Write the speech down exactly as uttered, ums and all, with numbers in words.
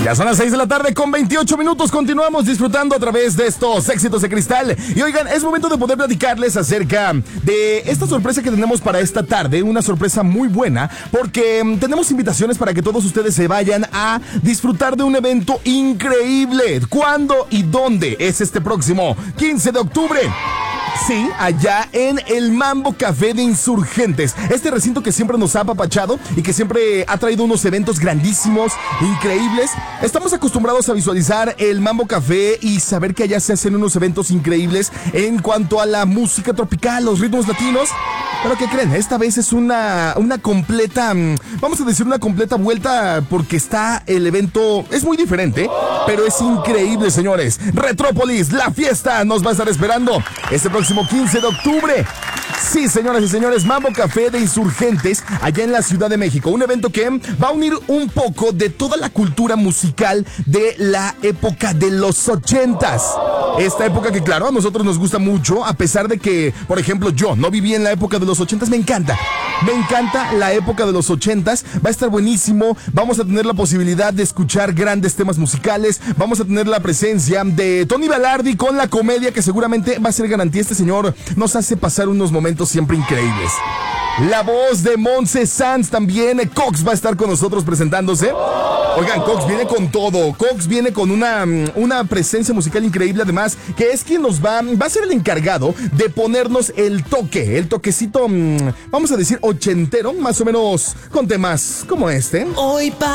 Ya son las seis de la tarde con veintiocho minutos. Continuamos disfrutando a través de estos éxitos de cristal. Y oigan, es momento de poder platicarles acerca de esta sorpresa que tenemos para esta tarde. Una sorpresa muy buena porque um, tenemos invitaciones para que todos ustedes se vayan a disfrutar de un evento increíble. ¿Cuándo y dónde? Es este próximo quince de octubre. Sí, allá en el Mambo Café de Insurgentes. Este recinto que siempre nos ha apapachado y que siempre ha traído unos eventos grandísimos, increíbles. Estamos acostumbrados a visualizar el Mambo Café y saber que allá se hacen unos eventos increíbles en cuanto a la música tropical, los ritmos latinos. Pero ¿qué creen? Esta vez es una, una completa, vamos a decir una completa vuelta porque está el evento, es muy diferente, pero es increíble, señores. Retrópolis, la fiesta nos va a estar esperando este próximo quince de octubre. Sí, señoras y señores, Mambo Café de Insurgentes, allá en la Ciudad de México. Un evento que va a unir un poco de toda la cultura musical de la época de los ochentas. Esta época que, claro, a nosotros nos gusta mucho, a pesar de que, por ejemplo, yo no viví en la época de los ochentas, me encanta. Me encanta la época de los ochentas, va a estar buenísimo. Vamos a tener la posibilidad de escuchar grandes temas musicales. Vamos a tener la presencia de Tony Balardi con la comedia que seguramente va a ser garantía. Este señor nos hace pasar unos momentos siempre increíbles. La voz de Montse Sanz también. Cox va a estar con nosotros presentándose. Oigan, Cox viene con todo. Cox viene con una, una presencia musical increíble, además, que es quien nos va, va a ser el encargado de ponernos el toque, el toquecito, vamos a decir, ochentero, más o menos, con temas como este. Hoy pa